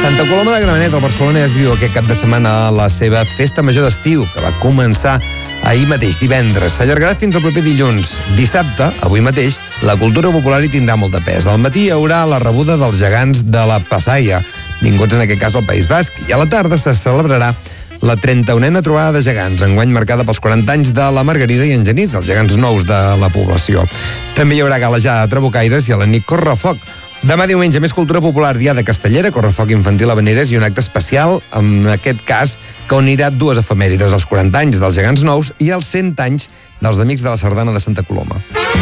Santa Coloma de Gramenet, al Barcelona, es viu aquest cap de setmana la seva festa major d'estiu, que va començar ahir mateix, divendres. S'allargarà fins al proper dilluns. Dissabte, avui mateix, la cultura popular hi tindrà molt de pes. Al matí hi haurà la rebuda dels gegants de la Passaia, vinguts en aquest cas al País Basc, i a la tarda se celebrarà la 31a trobada de gegants, enguany marcada pels 40 anys de la Margarida i en Genís, els gegants nous de la població. També hi haurà galejada de trabucaires i a la nit correfoc. Demà diumenge, més cultura popular, diada castellera, correfoc infantil a Veneres i un acte especial, en aquest cas, que unirà dues efemèrides, els 40 anys dels gegants nous i els 100 anys dels Amics de la Sardana de Santa Coloma.